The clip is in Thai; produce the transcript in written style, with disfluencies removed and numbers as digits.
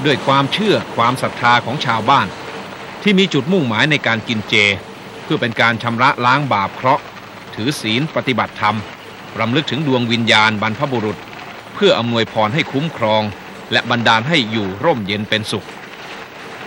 ด้วยความเชื่อความศรัทธาของชาวบ้านที่มีจุดมุ่งหมายในการกินเจเพื่อเป็นการชำระล้างบาปเคราะห์ถือศีลปฏิบัติธรรมรำลึกถึงดวงวิญญาณบรรพบุรุษเพื่ออำนวยพรให้คุ้มครองและบันดาลให้อยู่ร่มเย็นเป็นสุข